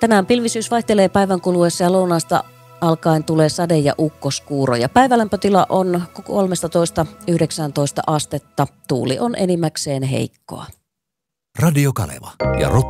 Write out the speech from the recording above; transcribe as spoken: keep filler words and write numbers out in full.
Tänään pilvisyys vaihtelee päivän kuluessa ja lounaasta alkaen tulee sade- ja ukkoskuuroja. Päivälämpötila on kolmetoista yhdeksäntoista astetta. Tuuli on enimmäkseen heikkoa. Radio Kaleva ja Rock